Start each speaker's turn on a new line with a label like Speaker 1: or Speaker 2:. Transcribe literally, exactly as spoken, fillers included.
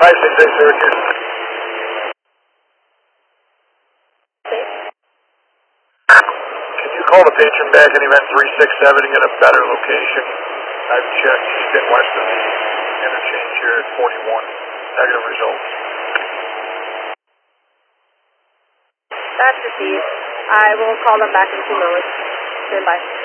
Speaker 1: five six eight Syracuse. Can you call the patron back in event three six seven and get a better location? I've checked east and west of the interchange here at forty-one. Negative results.
Speaker 2: That's received. I will call them back in two moments. Stand by.